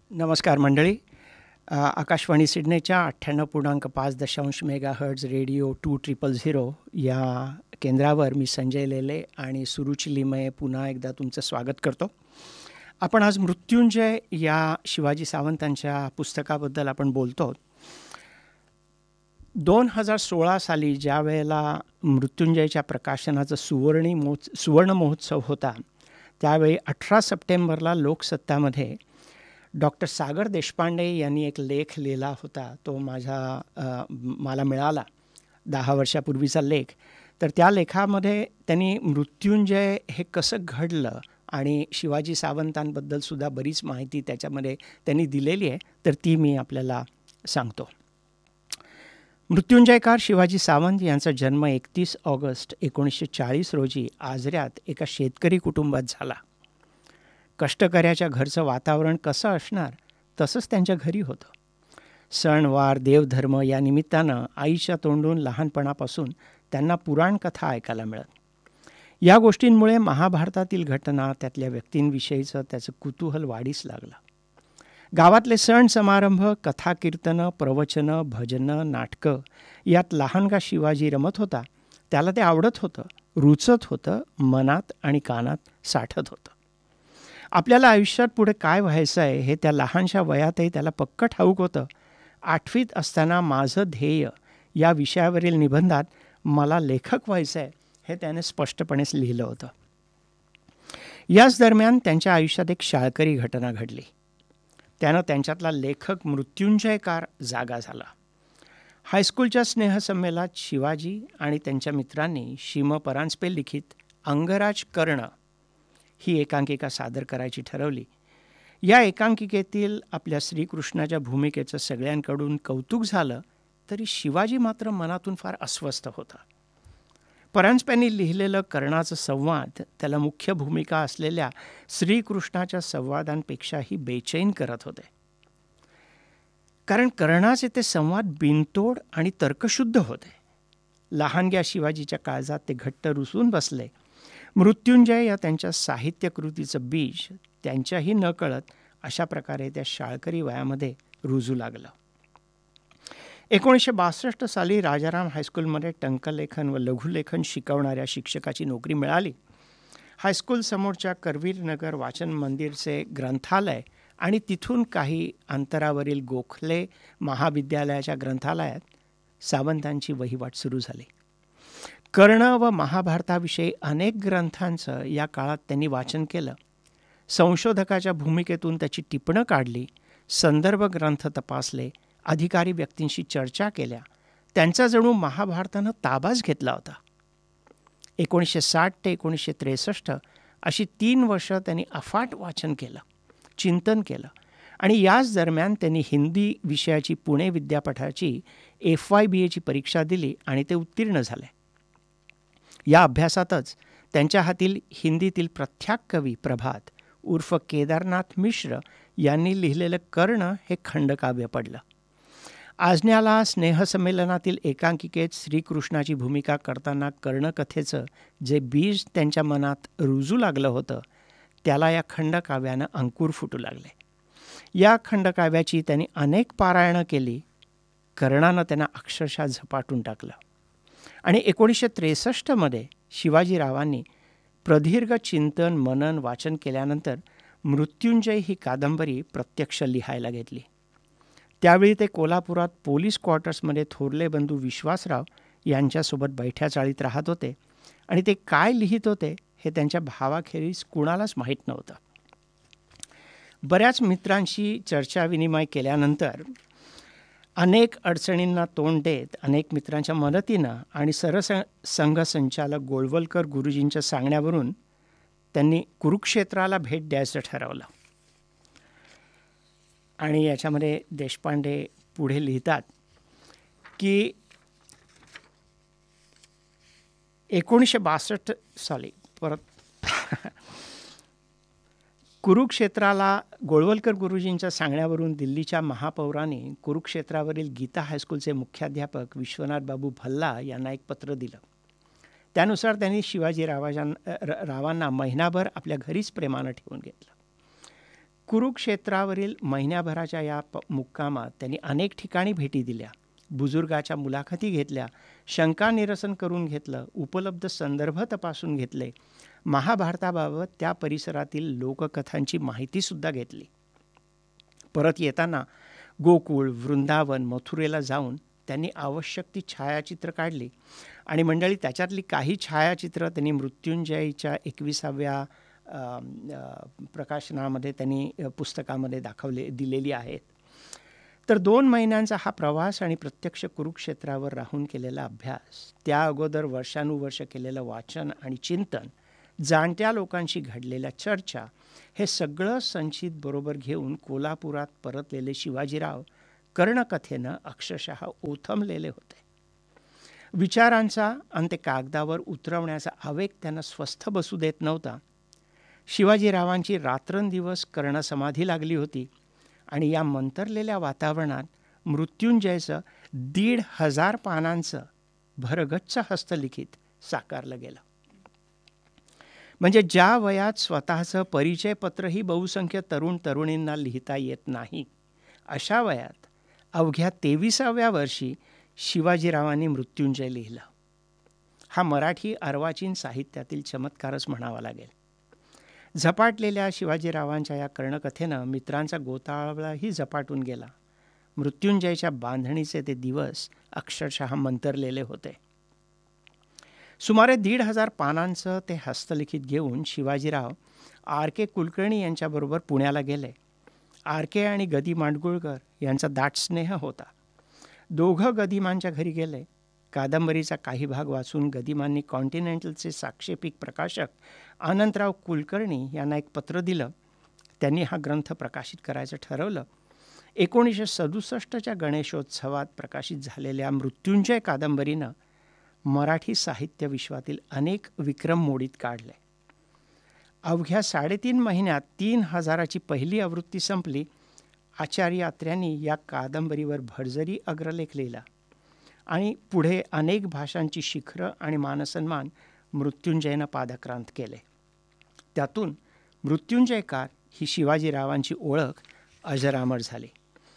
नमस्कार मंडळी. Akashvani सिडनीच्या 98.5 megahertz radio 2000 या केंद्रावर मी संजय लेले आणि सुरुची लिमये पुन्हा एकदा तुमचं स्वागत करतो. आपण आज मृत्युंजय या शिवाजी सावंतांच्या पुस्तकाबद्दल आपण बोलतो. 2016 साली ज्या वेळेला मृत्युंजयच्या प्रकाशनाचा सुवर्ण महोत्सव होता, त्यावेळी 18 सप्टेंबरला लोकसत्तामध्ये डॉक्टर सागर देशपांडे यांनी एक लेख लिहिला होता. तो मला मिळाला 10 वर्षापूर्वीचा लेख. तर त्या लेखामध्ये त्यांनी मृत्युंजय हे कसं घडलं आणि शिवाजी सावंतांबद्दलसुद्धा बरीच माहिती त्याच्यामध्ये त्यांनी दिलेली आहे, तर ती मी आपल्याला सांगतो. मृत्युंजयकार शिवाजी सावंत यांचा जन्म 31 ऑगस्ट 1940 रोजी आजऱ्यात एका शेतकरी कुटुंबात झाला. कष्टकऱ्याच्या घरचं वातावरण कसं असणार तसंच त्यांच्या घरी होतं. सणवार देवधर्म या निमित्तानं आईच्या तोंडून लहानपणापासून त्यांना पुराणकथा ऐकायला मिळत. या गोष्टींमुळे महाभारतातील घटना, त्यातल्या व्यक्तींविषयीचं त्याचं कुतूहल वाढीस लागलं. गावातले सण समारंभ, कथा कीर्तनं, प्रवचनं, भजनं, नाटकं यात लहानगा शिवाजी रमत होता. त्याला ते आवडत होतं, रुचत होतं, मनात आणि कानात साठत होतं. आपल्याला आयुष्यात पुढे काय व्हायचं आहे हे त्या लहानशा वयातही त्याला पक्क ठाऊक होतं. 8वीत असताना माझं ध्येय या विषयावरील निबंधात मला लेखक व्हायचं आहे हे त्याने स्पष्टपणेच लिहिलं होतं. याच दरम्यान त्यांच्या आयुष्यात एक शाळकरी घटना घडली. त्यानं त्यांच्यातला लेखक मृत्युंजयकार जागा झाला. हायस्कूलच्या स्नेहसंमेलनात शिवाजी आणि त्यांच्या मित्रांनी शिम परांजपे लिखित अंगराज कर्ण ही एकांकिका सादर करायची ठरवली. या एकांकिकेतील आपल्या श्रीकृष्णाच्या भूमिकेचं सगळ्यांकडून कौतुक झालं, तरी शिवाजी मात्र मनातून फार अस्वस्थ होता. परांजपेंनी लिहिलेलं कर्णाचं संवाद त्याला मुख्य भूमिका असलेल्या श्रीकृष्णाच्या संवादांपेक्षाही बेचैन करत होते. कारण कर्णाचे ते संवाद बिनतोड आणि तर्कशुद्ध होते. लहानग्या शिवाजीच्या काळजात ते घट्ट रुसून बसले. मृत्युंजय या त्यांच्या साहित्यकृतीचं बीज त्यांच्याही नकळत अशा प्रकारे त्या शाळकरी वयामध्ये रुजू लागलं. 1962 साली राजाराम हायस्कूलमध्ये टंकलेखन व लघुलेखन शिकवणाऱ्या शिक्षकाची नोकरी मिळाली. हायस्कूल समोरच्या करवीरनगर वाचन मंदिरचे ग्रंथालय आणि तिथून काही अंतरावरील गोखले महाविद्यालयाच्या ग्रंथालयात सावंतांची वहिवाट सुरू झाली. कर्ण व महाभारताविषयी अनेक ग्रंथांचं या काळात त्यांनी वाचन केलं. संशोधकाच्या भूमिकेतून त्याची टिपणं काढली, संदर्भ ग्रंथ तपासले, अधिकारी व्यक्तींशी चर्चा केल्या. त्यांचा जणू महाभारतानं ताबाच घेतला होता. 1960 ते 1963 अशी 3 वर्ष त्यांनी अफाट वाचन केलं, चिंतन केलं आणि याच दरम्यान त्यांनी हिंदी विषयाची पुणे विद्यापीठाची FYBAची परीक्षा दिली आणि ते उत्तीर्ण झाले. या अभ्यासातच त्यांच्या हातील हिंदीतील प्रख्यात कवी प्रभात उर्फ केदारनाथ मिश्र यांनी लिहिलेलं कर्ण हे खंडकाव्य पडलं. आजन्याला स्नेहसंमेलनातील एकांकिकेत श्रीकृष्णाची भूमिका करताना कर्णकथेचं जे बीज त्यांच्या मनात रुजू लागलं होतं, त्याला या खंडकाव्यानं अंकुर फुटू लागले. या खंडकाव्याची त्यांनी अनेक पारायणं केली. कर्णानं त्यांना अक्षरशः झपाटून टाकलं आणि 1963 शिवाजीरावांनी प्रदीर्घ चिंतन, मनन, वाचन केल्यानंतर मृत्युंजय ही कादंबरी प्रत्यक्ष लिहायला घेतली. त्यावेळी ते कोल्हापुरात पोलीस क्वार्टर्समध्ये थोरले बंधू विश्वासराव यांच्यासोबत बैठ्या चाळीत राहत होते आणि ते काय लिहित होते हे त्यांच्या भावाखेरीज कुणालाच माहीत नव्हतं. बऱ्याच मित्रांशी चर्चाविनिमय केल्यानंतर अनेक अडचणींना तोंड देत अनेक मित्रांच्या मदतीनं आणि सरसंघ संचालक गोळवलकर गुरुजींच्या सांगण्यावरून त्यांनी कुरुक्षेत्राला भेट द्यायचं ठरवलं. आणि याच्यामध्ये देशपांडे पुढे लिहितात की 1962 साली कुरुक्षेत्राला गोळवलकर गुरुजींच्या सांगण्यावरून दिल्लीच्या महापौरांनी कुरुक्षेत्रावरील गीता हायस्कूलचे मुख्याध्यापक विश्वनाथ बाबू भल्ला यांना एक पत्र दिलं. त्यानुसार त्यांनी शिवाजी रावांना महिनाभर आपल्या घरीच प्रेमानं ठेवून घेतलं. कुरुक्षेत्रावरील महिन्याभराच्या या मुक्कामात त्यांनी अनेक ठिकाणी भेटी दिल्या, बुजुर्गाच्या मुलाखती घेतल्या, शंका निरसन करून घेतलं, उपलब्ध संदर्भ तपासून घेतले, महाभारताबाबत त्या परिसरातील लोककथांची माहितीसुद्धा घेतली. परत येताना गोकुळ, वृंदावन, मथुरेला जाऊन त्यांनी आवश्यक ती छायाचित्र काढली आणि मंडळी त्याच्यातली काही छायाचित्र त्यांनी मृत्युंजयच्या 21व्या प्रकाशनामध्ये त्यांनी पुस्तकामध्ये दिलेली आहेत. तर 2 महिन्यांचा हा प्रवास आणि प्रत्यक्ष कुरुक्षेत्रावर राहून केलेला अभ्यास, त्या अगोदर वर्षानुवर्ष केलेलं वाचन आणि चिंतन, जाणत्या लोकांशी घडलेल्या चर्चा, हे सगळं संचित बरोबर घेऊन कोल्हापुरात परतलेले शिवाजीराव कर्णकथेनं अक्षरशः ओथंबलेले होते. विचारांचा आणि ते कागदावर उतरवण्याचा आवेग त्यांना स्वस्थ बसू देत नव्हता. शिवाजीरावांची रात्रंदिवस कर्णसमाधी लागली होती आणि या मंतरलेल्या वातावरणात मृत्युंजयचं 1,500 पानांचं भरगच्च हस्तलिखित साकारलं गेलं. म्हणजे ज्या वयात स्वतःचं परिचयपत्रही बहुसंख्य तरुण तरुणींना लिहिता येत नाही, अशा वयात अवघ्या 23व्या वर्षी शिवाजीरावांनी मृत्युंजय लिहिलं. हा मराठी अर्वाचीन साहित्यातील चमत्कारच म्हणावा लागेल. झपाटलेल्या शिवाजीरावांच्या या कर्णकथेनं मित्रांचा गोतावळाही झपाटून गेला. मृत्युंजयच्या बांधणीचे ते दिवस अक्षरशः मंतरलेले होते. सुमारे 1,500 पानांचं ते हस्तलिखित घेऊन शिवाजीराव R.K. कुलकर्णी यांच्याबरोबर पुण्याला गेले. R.K. आणि गदी माडगुळकर यांचा दाट स्नेह होता. दोघं गदिमांच्या घरी गेले. कादंबरीचा काही भाग वाचून गदिमांनी कॉन्टिनेंटलचे साक्षेपिक प्रकाशक अनंतराव कुलकर्णी यांना एक पत्र दिलं. त्यांनी हा ग्रंथ प्रकाशित करायचं ठरवलं. 1967च्या गणेशोत्सवात प्रकाशित झालेल्या मृत्युंजय कादंबरीनं मराठी साहित्य विश्वातील अनेक विक्रम मोडीत काढले. अवघ्या 3.5 महिन्यात 3,000ची पहिली आवृत्ती संपली. आचार्य अत्र्यांनी या कादंबरीवर भरजरी अग्रलेख लिहिला आणि पुढे अनेक भाषांची शिखरं आणि मानसन्मान मृत्युंजयनं पादाक्रांत केले. त्यातून मृत्युंजयकार ही शिवाजीरावांची ओळख अजरामर झाली.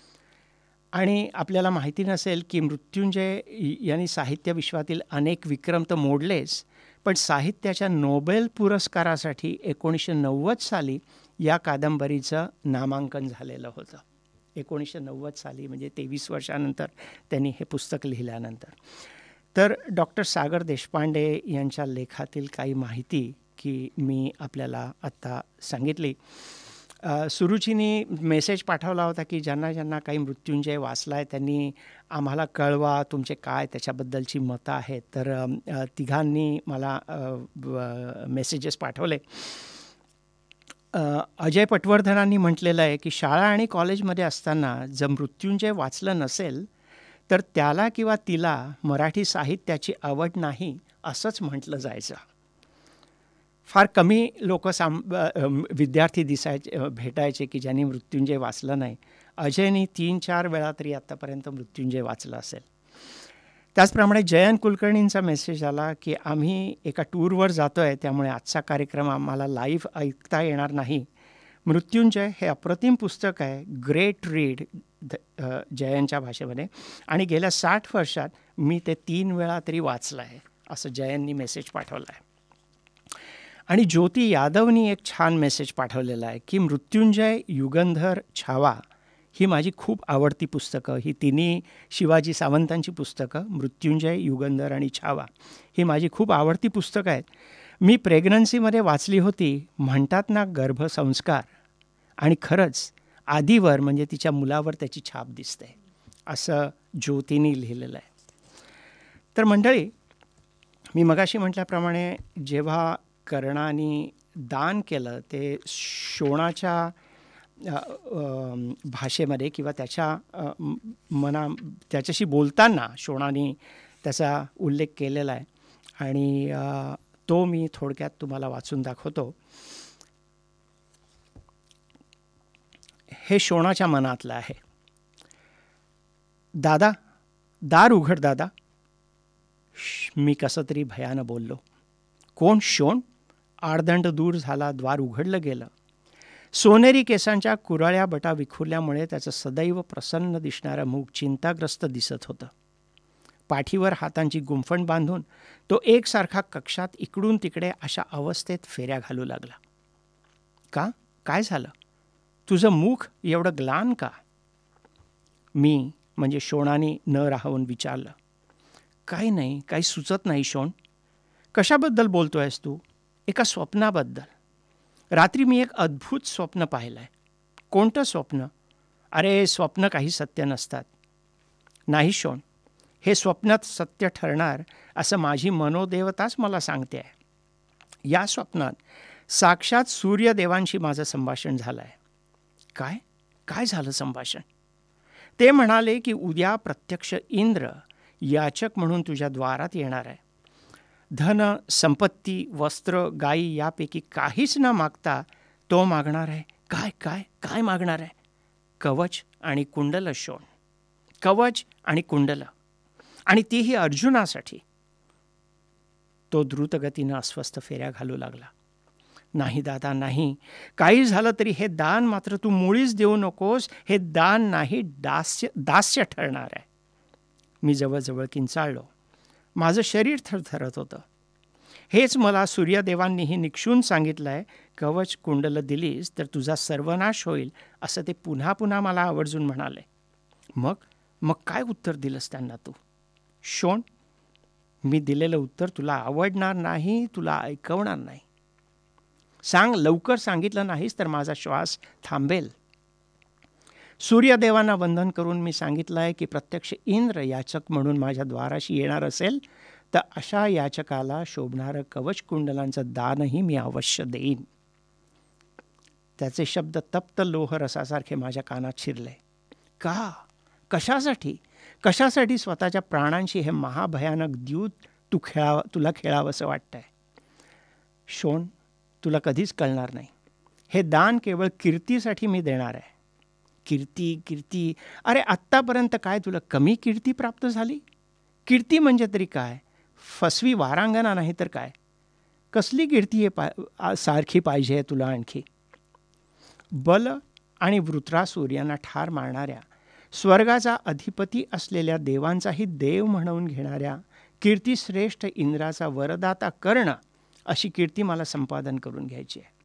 आणि आपल्याला माहिती नसेल की मृत्युंजय यांनी साहित्य विश्वातील अनेक विक्रम तर मोडलेच, पण साहित्याच्या नोबेल पुरस्कारासाठी 1990 साली या कादंबरीचं नामांकन झालेलं होतं. 1990 साली म्हणजे 23 वर्षानंतर त्यांनी हे पुस्तक लिहिल्यानंतर. तर डॉक्टर सागर देशपांडे यांच्या लेखातील काही माहिती की मी आपल्याला आत्ता सांगितली. सुरुचीने मेसेज पाठवला होता की ज्यांना काही मृत्युंजय वाचला आहे त्यांनी आम्हाला कळवा, तुमचे काय त्याच्याबद्दलची मतं आहेत. तर तिघांनी मला मेसेजेस पाठवले. अजय पटवर्धनांनी म्हटलेलं आहे की शाळा आणि कॉलेजमध्ये असताना जर मृत्युंजय वाचलं नसेल तर त्याला किंवा तिला मराठी साहित्याची आवड नाही असंच म्हटलं जायचं. फार कमी लोक विद्यार्थी भेटायचे की ज्यांनी मृत्युंजय वाचलं नाही. अजयनी 3-4 वेळा तरी आत्तापर्यंत मृत्युंजय वाचलं असेल. त्याचप्रमाणे जयंत कुलकर्णींचा मेसेज आला की आम्ही एका टूरवर जातो आहे, त्यामुळे आजचा कार्यक्रम आम्हाला लाईव्ह ऐकता येणार नाही. मृत्युंजय हे अप्रतिम पुस्तक आहे, ग्रेट रीड जयंतच्या भाषेमध्ये, आणि गेल्या 60 वर्षात मी ते 3 वेळा तरी वाचलं आहे, असं जयंतनी मेसेज पाठवला आहे. आणि ज्योती यादवनी एक छान मेसेज पाठवलेला आहे की मृत्युंजय, युगंधर, छावा ही माझी खूप आवडती पुस्तकं. ही तिन्ही शिवाजी सावंतांची पुस्तकं, मृत्युंजय, युगंधर आणि छावा, ही माझी खूप आवडती पुस्तकं आहेत. मी प्रेग्नन्सीमध्ये वाचली होती. म्हणतात ना गर्भसंस्कार, आणि खरंच आधीवर म्हणजे तिच्या मुलावर त्याची छाप दिसते, असं ज्योतीने लिहिलेलं आहे. तर मंडळी, मी मगाशी म्हटल्याप्रमाणे जेव्हा कर्णाने दान केलं ते शोणाच्या भाषेमध्ये किंवा त्याच्याशी बोलताना शोणाने त्याचा उल्लेख केलेला आहे आणि तो मी थोडक्यात तुम्हाला वाचून दाखवतो. हे शोणाच्या मनातलं आहे. दादा, दार उघड दादा. मी कसं तरी भयानं बोललो. कोण? शोण? आडदंड दूर झाला, द्वार उघडलं गेलं. सोनेरी केसांच्या कुरळ्या बटा विखुरल्यामुळे त्याचं सदैव प्रसन्न दिसणारं मुख चिंताग्रस्त दिसत होतं. पाठीवर हातांची गुंफण बांधून तो एकसारखा कक्षात इकडून तिकडे अशा अवस्थेत फेऱ्या घालू लागला. का? काय झालं? तुझं मुख एवढं ग्लान का? मी म्हणजे शोणाने न राहून विचारलं. काही नाही, काही सुचत नाही शोण. कशाबद्दल बोलतोयस तू? एका स्वप्नाबद्दल. रात्री मी एक अद्भुत स्वप्न पाहिलं आहे. कोणतं स्वप्न? अरे स्वप्न काही सत्य नसतात. नाही शोण, हे स्वप्नात सत्य ठरणार असं माझी मनोदेवताच मला सांगते आहे. या स्वप्नात साक्षात सूर्यदेवांशी माझं संभाषण झालं आहे. काय? काय झालं संभाषण? ते म्हणाले की उद्या प्रत्यक्ष इंद्र याचक म्हणून तुझ्या द्वारात येणार आहे. धन, संपत्ती, वस्त्र, गायी यापैकी काहीच न मागता तो मागणार आहे. काय काय काय मागणार आहे? कवच आणि कुंडल शोण. कवच आणि कुंडल, आणि तीही अर्जुनासाठी. तो द्रुतगतीनं अस्वस्थ फेऱ्या घालू लागला. नाही दादा, नाही. काही झालं तरी हे दान मात्र तू मुळीच देऊ नकोस. हे दान नाही, दास्य ठरणार आहे. मी जवळजवळ किंचाळलो. माझं शरीर थरथरत होतं. हेच मला सूर्यदेवांनीही निक्षून सांगितलं आहे. कवच कुंडल दिलीस तर तुझा सर्वनाश होईल, असं ते पुन्हा पुन्हा मला आवर्जून म्हणाले. मग काय उत्तर दिलंस त्यांना तू? शोण, मी दिलेलं उत्तर तुला आवडणार नाही, तुला ऐकवणार नाही. सांग, लवकर सांगितलं नाहीस तर माझा श्वास थांबेल. सूर्यदेवांना वंदन करून मी सांगितलं आहे की प्रत्यक्ष इंद्र याचक म्हणून माझ्या द्वाराशी येणार असेल तर अशा याचकाला शोभणारं कवच कुंडलांचं दानही मी अवश्य देईन. त्याचे शब्द तप्त लोहरसासारखे माझ्या कानात शिरले. का? कशासाठी? कशासाठी स्वतःच्या प्राणांशी हे महाभयानक द्यूत तुला खेळावंसं वाटतंय? शोण, तुला कधीच कळणार नाही. हे दान केवळ कीर्तीसाठी मी देणार आहे. कीर्ती? अरे आत्तापर्यंत काय तुला कमी कीर्ती प्राप्त झाली? कीर्ती म्हणजे तरी काय? फसवी वारांगणा नाही तर काय? कसली कीर्ती सारखी पाहिजे आहे तुला आणखी? बल आणि वृत्रासूर यांना ठार मारणाऱ्या, स्वर्गाचा अधिपती असलेल्या देवांचाही देव म्हणून घेणाऱ्या कीर्तिश्रेष्ठ इंद्राचा वरदाता कर्ण, अशी कीर्ती मला संपादन करून घ्यायची आहे.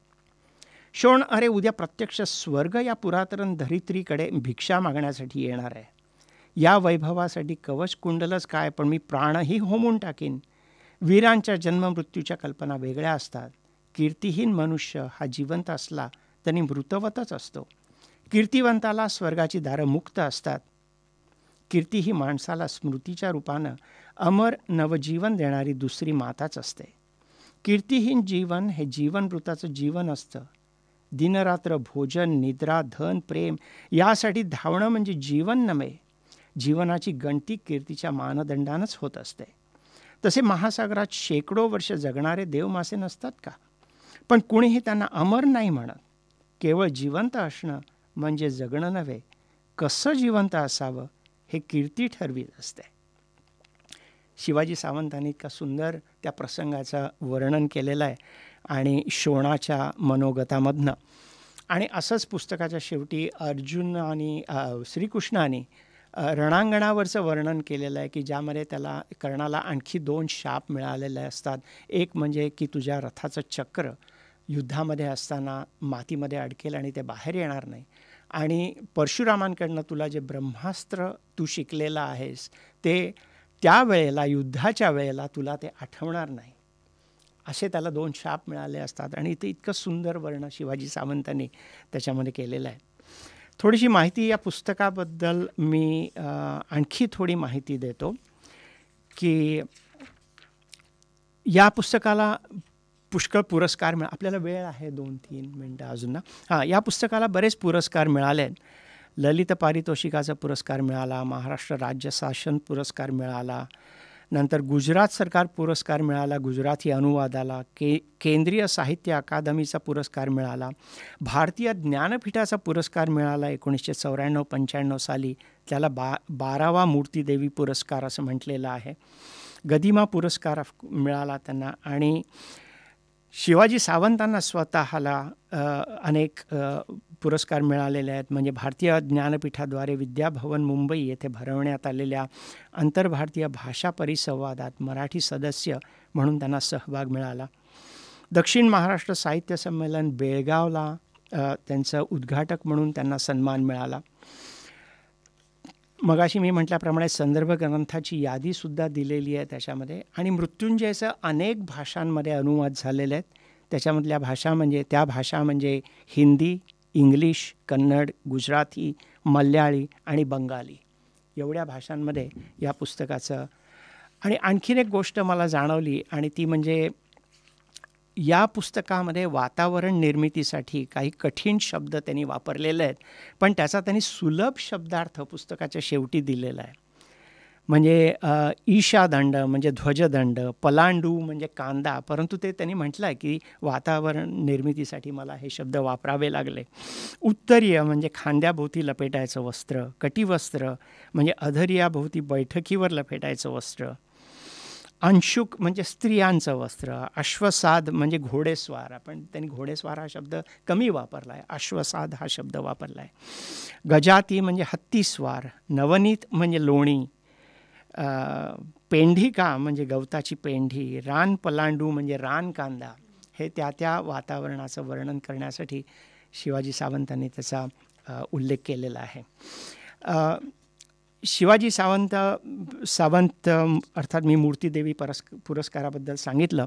शोण, अरे उद्या प्रत्यक्ष स्वर्ग या पुरातन धरित्रीकडे भिक्षा मागण्यासाठी येणार आहे. या वैभवासाठी कवच कुंडलच काय, पण मी प्राणही होमून टाकीन. वीरांच्या जन्ममृत्यूच्या कल्पना वेगळ्या असतात. कीर्तिहीन मनुष्य हा जिवंत असला तरी मृतवतच असतो. कीर्तिवंताला स्वर्गाची दारं मुक्त असतात. कीर्ती ही माणसाला स्मृतीच्या रूपानं अमर नवजीवन देणारी दुसरी माताच असते. कीर्तिहीन जीवन हे जीवनमृताचं जीवन असतं. दिनरात्र भोजन, निद्रा, धन, प्रेम यासाठी धावणं म्हणजे जीवन नव्हे. जीवनाची गणती कीर्तीच्या मानदंडानंच होत असते. तसे महासागरात शेकडो वर्ष जगणारे देवमासे नसतात का? पण कुणीही त्यांना अमर नाही म्हणत. केवळ जिवंत असणं म्हणजे जगणं नव्हे. कसं जिवंत असावं हे कीर्ती ठरवीत असते. शिवाजी सावंतांनी इतका सुंदर त्या प्रसंगाचं वर्णन केलेलं आहे आणि शोणाच्या मनोगतामधनं. आणि असंच पुस्तकाच्या शेवटी अर्जुन आणि श्रीकृष्णाने रणांगणावरचं वर्णन केलेलं आहे की ज्यामध्ये त्याला कर्णाला आणखी 2 शाप मिळालेले असतात. एक म्हणजे की तुझ्या रथाचं चक्र युद्धामध्ये असताना मातीमध्ये अडकेल आणि ते बाहेर येणार नाही. आणि परशुरामांकडनं तुला जे ब्रह्मास्त्र तू शिकलेलं आहेस ते त्यावेळेला, युद्धाच्या वेळेला तुला ते आठवणार नाही. असे त्याला 2 शाप मिळाले असतात. आणि ते इतकं सुंदर वर्णन शिवाजी सावंतांनी त्याच्यामध्ये केलेलं आहे. थोडीशी माहिती या पुस्तकाबद्दल मी आणखी थोडी माहिती देतो की या पुस्तकाला पुष्कळ पुरस्कार आपल्याला वेळ आहे 2-3 मिनटं अजून ना. या पुस्तकाला बरेच पुरस्कार मिळाले. ललित पारितोषिकाचा पुरस्कार मिळाला, महाराष्ट्र राज्य शासन पुरस्कार मिळाला, नंतर गुजरात सरकार पुरस्कार मिळाला गुजराती अनुवादाला, केंद्रीय साहित्य अकादमीचा पुरस्कार मिळाला, भारतीय ज्ञानपीठाचा पुरस्कार मिळाला 1994-95 साली. त्याला 12वा मूर्तिदेवी पुरस्कार असं म्हटलेलं आहे. गदिमा पुरस्कार मिळाला त्यांना. आणि शिवाजी सावंतांना स्वतःला अनेक पुरस्कार मिळालेले आहेत. म्हणजे भारतीय ज्ञानपीठाद्वारे विद्याभवन मुंबई येथे भरवण्यात आलेल्या आंतरभारतीय भाषा परिसंवादात मराठी सदस्य म्हणून त्यांना सहभाग मिळाला. दक्षिण महाराष्ट्र साहित्य संमेलन बेळगावला त्यांचं उद्घाटक म्हणून त्यांना सन्मान मिळाला. मगाशी मी म्हटल्याप्रमाणे संदर्भ ग्रंथाची यादीसुद्धा दिलेली आहे त्याच्यामध्ये. आणि मृत्युंजयचं अनेक भाषांमध्ये अनुवाद झालेले आहेत. त्याच्यामधल्या भाषा म्हणजे हिंदी, इंग्लिश, कन्नड, गुजराती, मल्याळी आणि बंगाली एवढ्या भाषांमध्ये या पुस्तकाचं. आणि आणखीन एक गोष्ट मला जाणवली आणि ती म्हणजे या पुस्तकामध्ये वातावरण निर्मितीसाठी काही कठीण शब्द त्यांनी वापरलेले आहेत, पण त्याचा त्यांनी सुलभ शब्दार्थ पुस्तकाच्या शेवटी दिलेला आहे. म्हणजे ईशादंड म्हणजे ध्वजदंड, पलांडू म्हणजे कांदा, परंतु ते त्यांनी म्हटलं आहे की वातावरण निर्मितीसाठी मला हे शब्द वापरावे लागले. उत्तरीय म्हणजे खांद्याभोवती लपेटायचं वस्त्र, कटिवस्त्र म्हणजे अधर्याभोवती बैठकीवर लपेटायचं वस्त्र, अंशुक म्हणजे स्त्रियांचं वस्त्र, अश्वसाद म्हणजे घोडेस्वार, आपण त्यांनी घोडेस्वार हा शब्द कमी वापरला आहे, अश्वसाद हा शब्द वापरला आहे. गजाती म्हणजे हत्तीस्वार, नवनीत म्हणजे लोणी, पेंढिका म्हणजे गवताची पेंढी, रान पलांडू म्हणजे रान कांदा. हे त्या वातावरणाचं वर्णन करण्यासाठी शिवाजी सावंतांनी त्याचा उल्लेख केलेला आहे. शिवाजी सावंत अर्थात मी मूर्तिदेवी पुरस्काराबद्दल सांगितलं.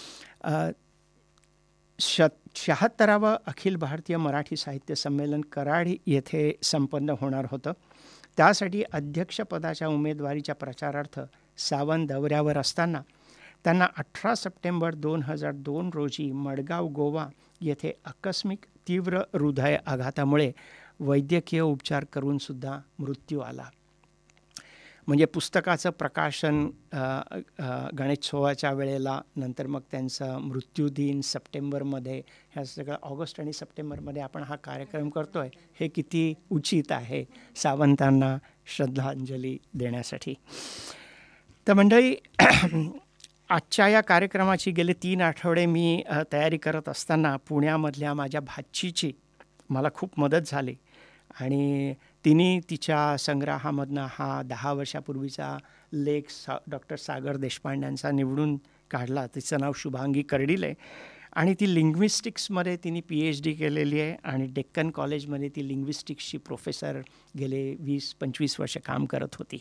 76वं अखिल भारतीय मराठी साहित्य संमेलन कराड येथे संपन्न होणार होतं. त्यासाठी अध्यक्षपदाच्या उमेदवारीच्या प्रचारार्थ सावंत दौऱ्यावर असताना त्यांना 18 सप्टेंबर 2002 रोजी मडगाव, गोवा येथे आकस्मिक तीव्र हृदय आघातामुळे वैद्यकीय उपचार करूनसुद्धा मृत्यू आला. म्हणजे पुस्तकाचं प्रकाशन गणेशोत्सवाच्या वेळेला, नंतर मग त्यांचा मृत्यूदिन सप्टेंबरमध्ये, ह्या सगळं ऑगस्ट आणि सप्टेंबरमध्ये आपण हा कार्यक्रम करतो आहे, हे किती उचित आहे सावंतांना श्रद्धांजली देण्यासाठी. तर मंडळी, आजच्या या कार्यक्रमाची गेले 3 आठवडे मी तयारी करत असताना पुण्यामधल्या माझ्या भाचीची मला खूप मदत झाली आणि तिने तिच्या संग्रहामधनं हा 10 वर्षापूर्वीचा लेख डॉक्टर सागर देशपांड्यांचा निवडून काढला. तिचं नाव शुभांगी कर्डिले आणि ती लिंग्विस्टिक्समध्ये तिने PhD केलेली आहे आणि डेक्कन कॉलेजमध्ये ती लिंग्विस्टिक्सची प्रोफेसर गेले 20-25 वर्ष काम करत होती.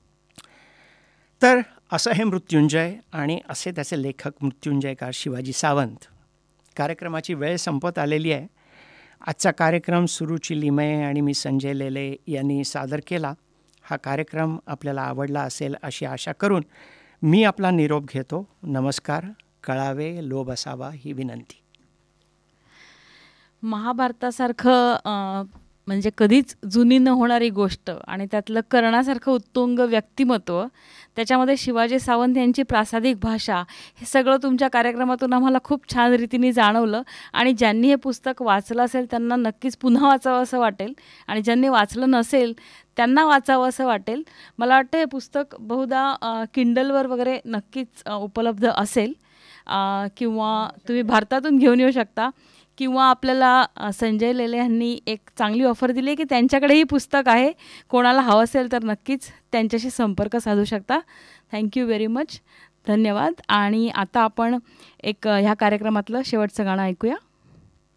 तर असं हे मृत्युंजय आणि असे त्याचे लेखक मृत्युंजयकार शिवाजी सावंत. कार्यक्रमाची वेळ संपत आलेली आहे. आजचा कार्यक्रम सुरुची लिमये आणि मी संजय लेले यांनी सादर केला. हा कार्यक्रम आपल्याला आवडला असेल अशी आशा करून मी आपला निरोप घेतो. नमस्कार. कळावे, लोभ असावा ही विनंती. महाभारतासारखं म्हणजे कधीच जुनी न होणारी गोष्ट आणि त्यातलं कर्णासारखं उत्तुंग व्यक्तिमत्व, त्याच्यामध्ये शिवाजी सावंत यांची प्रासादिक भाषा, हे सगळं तुमच्या कार्यक्रमातून आम्हाला खूप छान रीतीने जाणवलं. आणि ज्यांनी हे पुस्तक वाचलं असेल त्यांना नक्कीच पुन्हा वाचावं असं वाटेल आणि ज्यांनी वाचलं नसेल त्यांना वाचावं असं वाटेल. मला वाटतं हे पुस्तक बहुधा किंडलवर वगैरे नक्कीच उपलब्ध असेल किंवा तुम्ही भारतातून घेऊन येऊ शकता. किंवा आपल्याला संजय लेले यांनी एक चांगली ऑफर दिली आहे की त्यांच्याकडेही पुस्तक आहे, कोणाला हवं असेल तर नक्कीच त्यांच्याशी संपर्क साधू शकता. Thank you very much. धन्यवाद. आणि आता आपण एक ह्या कार्यक्रमातलं शेवटचं गाणं ऐकूया.